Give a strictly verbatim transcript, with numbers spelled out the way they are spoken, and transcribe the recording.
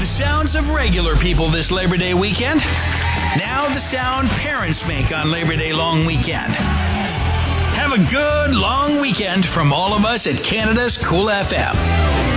The sounds of regular people this Labor Day weekend. Now the sound parents make on Labor Day long weekend. Have a good long weekend from all of us at Canada's Cool F M.